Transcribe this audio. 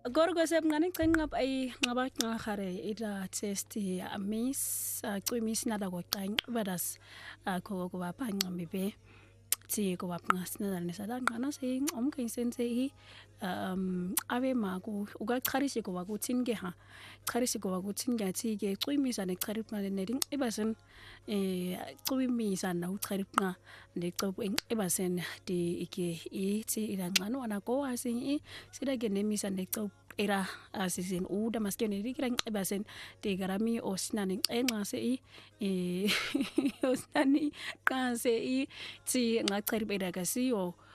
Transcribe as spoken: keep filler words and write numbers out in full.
Gorgo sebngane cenqap ay ngaba ngahare ida test ya miss aqwimisi nada koqang badas akho kuba phanqambe be ti kuba ngasina nesala ngana se umke sense i um ave maku ukaqharisi kuba kuthini ke ha qharisi kuba kuthini ngathi ke qwimisa neqharipha nedi ibasen eh qwimisa na uqharipha neqobo ibasen de ike ithi ilancane wana go asin sida ke nemisa neqobo era asizin uda maskene dikira ibasen de garami osnani enxa se i eh osnani qase i ti ngaqharipha kasiyo